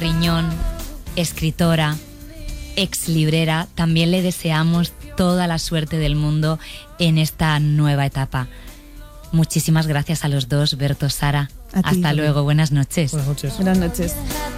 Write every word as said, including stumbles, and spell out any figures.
Riñón, escritora, ex librera, también le deseamos toda la suerte del mundo en esta nueva etapa. Muchísimas gracias a los dos, Berto, Sara. A ti. Hasta luego, buenas noches. Buenas noches. Buenas noches.